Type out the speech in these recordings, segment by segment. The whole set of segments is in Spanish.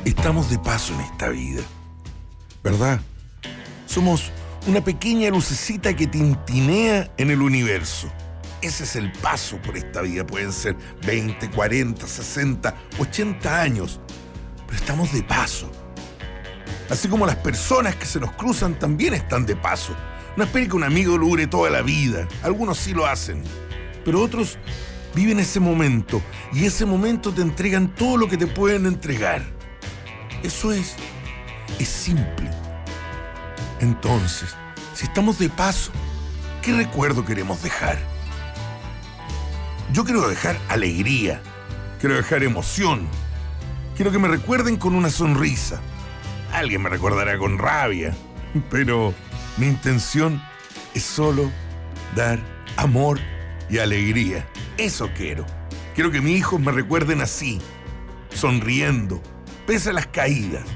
Estamos de paso en esta vida, ¿verdad? Somos una pequeña lucecita que tintinea en el universo. Ese es el paso por esta vida. Pueden ser 20, 40, 60, 80 años, pero estamos de paso. Así como las personas que se nos cruzan también están de paso. No esperen que un amigo lo dure toda la vida. Algunos sí lo hacen, pero otros viven ese momento, y ese momento te entregan todo lo que te pueden entregar. Eso es simple. Entonces, si estamos de paso, ¿qué recuerdo queremos dejar? Yo quiero dejar alegría, quiero dejar emoción, quiero que me recuerden con una sonrisa. Alguien me recordará con rabia, pero mi intención es solo dar amor y alegría. Eso quiero. Quiero que mis hijos me recuerden así, sonriendo, pese a las caídas.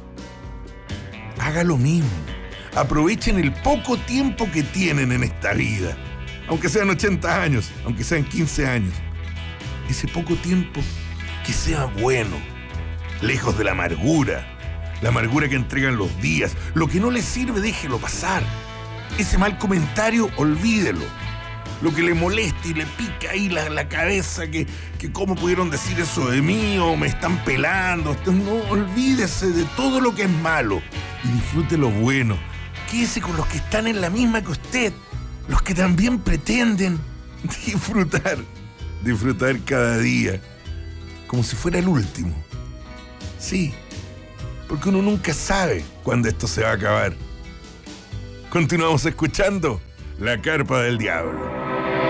Haga lo mismo. Aprovechen el poco tiempo que tienen en esta vida. Aunque sean 80 años, aunque sean 15 años. Ese poco tiempo que sea bueno, lejos de la amargura que entregan los días. Lo que no les sirve, déjelo pasar. Ese mal comentario, olvídelo. Lo que le molesta y le pica ahí la cabeza, que cómo pudieron decir eso de mí, o me están pelando. No, olvídese de todo lo que es malo y disfrute lo bueno. Quédese con los que están en la misma que usted, los que también pretenden disfrutar cada día, como si fuera el último. Sí, porque uno nunca sabe cuándo esto se va a acabar. Continuamos escuchando La Carpa del Diablo.